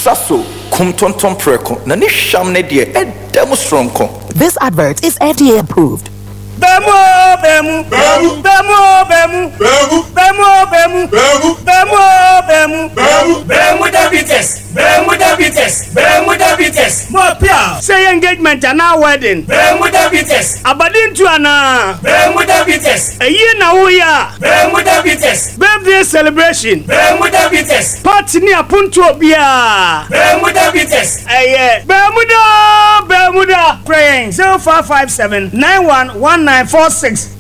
Shaso, Kumtonton Preko, Nani Shamne dear, and Demostronko. This advert is FDA approved. Bemu bemu bemu bemu bemu bemu bemu bemu bemu bemu bemu bemu diabetes more pia say engagement and now wedding bemu diabetes abadin to ana bemu diabetes eyi na wo ya bemu diabetes birthday celebration bemu diabetes party ni apuntu obia bemu diabetes bemu da praying 0557 911946